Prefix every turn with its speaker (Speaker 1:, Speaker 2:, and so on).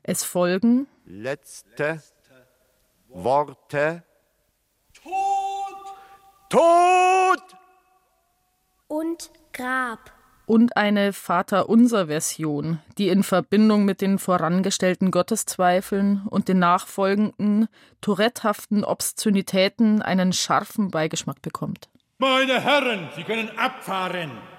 Speaker 1: Es folgen
Speaker 2: letzte Worte. Tod!
Speaker 3: Und Grab.
Speaker 1: und eine Vaterunser-Version, die in Verbindung mit den vorangestellten Gotteszweifeln und den nachfolgenden, tourettehaften Obszönitäten einen scharfen Beigeschmack bekommt.
Speaker 4: Meine Herren, Sie können abfahren.